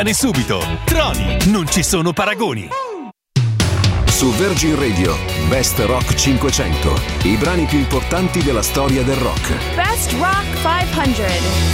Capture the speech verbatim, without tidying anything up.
subito. Troni, non ci sono paragoni. Su Virgin Radio, Best Rock cinquecento, i brani più importanti della storia del rock. Best Rock cinquecento.